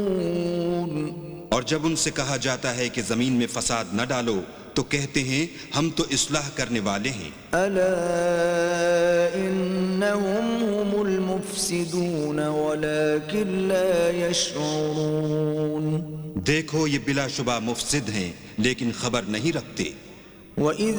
और जब उनसे कहा जाता है कि जमीन में फसाद न डालो तो कहते हैं हम तो इस्लाह करने वाले हैं। अला इन्नहुम हुमुल मुफ्सिदून वलाकिन ला यशऊरून। देखो ये बिलाशुबा मुफसिद हैं लेकिन खबर नहीं रखते।